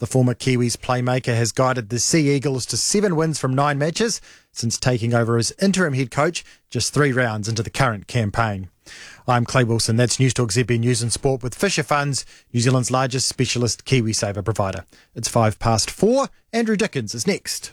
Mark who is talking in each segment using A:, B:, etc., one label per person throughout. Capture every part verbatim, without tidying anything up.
A: The former Kiwis playmaker has guided the Sea Eagles to seven wins from nine matches since taking over as interim head coach just three rounds into the current campaign. I'm Clay Wilson. That's Newstalk Z B News and Sport with Fisher Funds, New Zealand's largest specialist KiwiSaver provider. It's five past four. Andrew Dickens is next.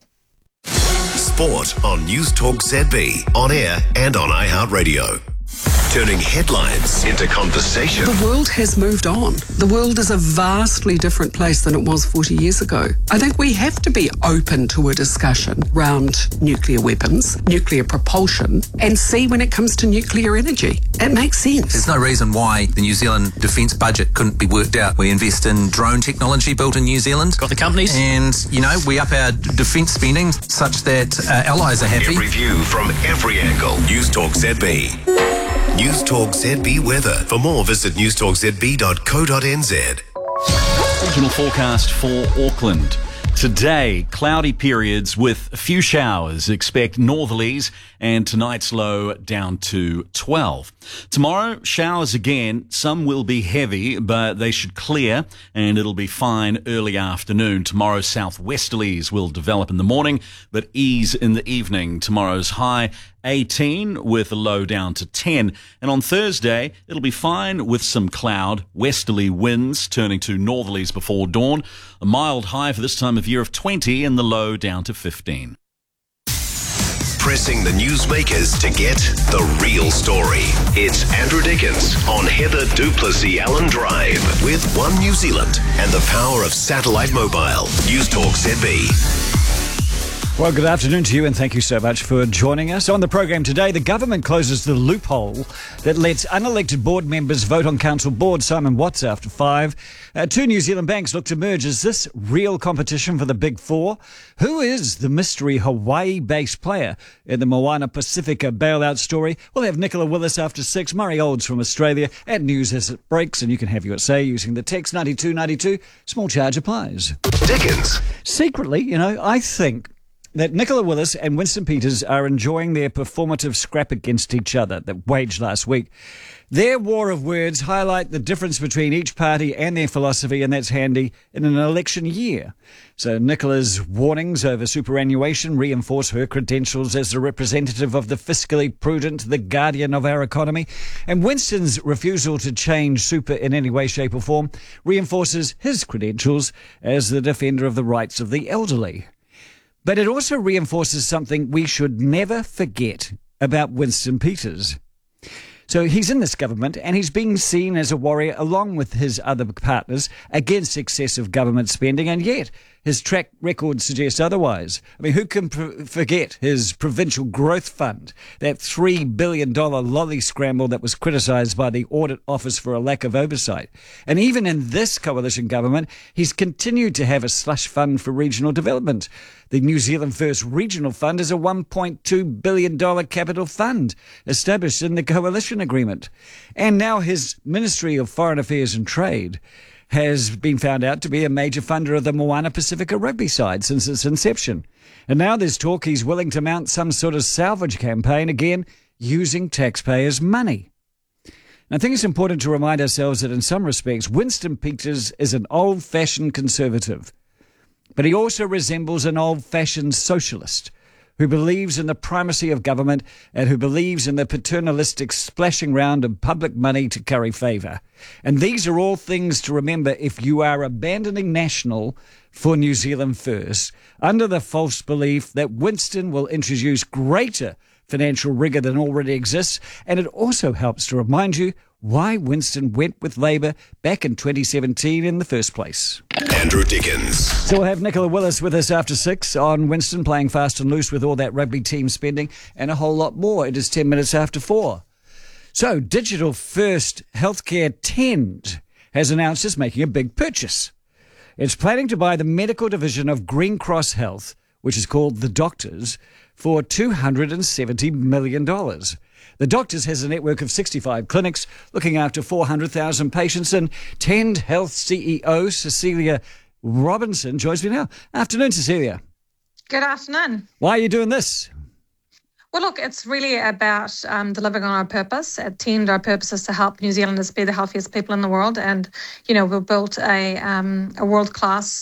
B: Sport on Newstalk Z B, on air and on iHeartRadio. Turning headlines into conversation.
C: The world has moved on. The world is a vastly different place than it was forty years ago. I think we have to be open to a discussion around nuclear weapons, nuclear propulsion, and see when it comes to nuclear energy. It makes sense.
D: There's no reason why the New Zealand defence budget couldn't be worked out. We invest in drone technology built in New Zealand.
E: Got the companies.
D: And, you know, we up our defence spending such that uh, allies are happy.
B: Every view from every angle. Newstalk Z B. Newstalk Z B weather. For more, visit newstalk z b dot co dot n z.
F: Regional forecast for Auckland. Today, cloudy periods with a few showers. Expect northerlies and tonight's low down to twelve. Tomorrow, showers again. Some will be heavy, but they should clear and it'll be fine early afternoon. Tomorrow, southwesterlies will develop in the morning, but ease in the evening. Tomorrow's high eighteen with a low down to ten. And on Thursday, it'll be fine with some cloud, westerly winds turning to northerlies before dawn. A mild high for this time of year of twenty and the low down to fifteen.
B: Pressing the newsmakers to get the real story. It's Andrew Dickens on Heather Duplessis Allen Drive with One New Zealand and the power of satellite mobile. Newstalk Z B.
G: Well, good afternoon to you and thank you so much for joining us. On the program today, the government closes the loophole that lets unelected board members vote on council boards. Simon Watts after five. Uh, two New Zealand banks look to merge. Is this real competition for the big four? Who is the mystery Hawaii-based player in the Moana Pacifica bailout story? We'll have Nicola Willis after six, Murray Olds from Australia, and news as it breaks, and you can have your say using the text nine two nine two. Small charge applies.
B: Dickens.
G: Secretly, you know, I think that Nicola Willis and Winston Peters are enjoying their performative scrap against each other that waged last week. Their war of words highlight the difference between each party and their philosophy, and that's handy in an election year. So Nicola's warnings over superannuation reinforce her credentials as the representative of the fiscally prudent, the guardian of our economy. And Winston's refusal to change super in any way, shape or form reinforces his credentials as the defender of the rights of the elderly. But it also reinforces something we should never forget about Winston Peters. So he's in this government and he's being seen as a warrior along with his other partners against excessive government spending, and yet his track record suggests otherwise. I mean, who can pr- forget his Provincial Growth Fund, that three billion dollars lolly scramble that was criticised by the Audit Office for a lack of oversight. And even in this coalition government, he's continued to have a slush fund for regional development. The New Zealand First Regional Fund is a one point two billion dollars capital fund established in the coalition agreement. And now his Ministry of Foreign Affairs and Trade has been found out to be a major funder of the Moana Pacifica rugby side since its inception. And now there's talk he's willing to mount some sort of salvage campaign, again, using taxpayers' money. And I think it's important to remind ourselves that in some respects, Winston Peters is an old-fashioned conservative. But he also resembles an old-fashioned socialist who believes in the primacy of government and who believes in the paternalistic splashing round of public money to curry favour. And these are all things to remember if you are abandoning National for New Zealand First, under the false belief that Winston will introduce greater financial rigour than already exists. And it also helps to remind you why Winston went with Labour back in twenty seventeen in the first place.
B: Andrew Dickens.
G: So we'll have Nicola Willis with us after six on Winston playing fast and loose with all that rugby team spending and a whole lot more. It is ten minutes after four. So Digital First Healthcare Tend has announced it's making a big purchase. It's planning to buy the medical division of Green Cross Health, which is called The Doctors, for two hundred seventy million dollars. The Doctors has a network of sixty-five clinics looking after four hundred thousand patients, and Tend Health C E O Cecilia Robinson joins me now. Afternoon, Cecilia.
H: Good afternoon.
G: Why are you doing this?
H: Well, look, it's really about um, delivering on our purpose. At Tend, our purpose is to help New Zealanders be the healthiest people in the world. And, you know, we've built a, um, a world-class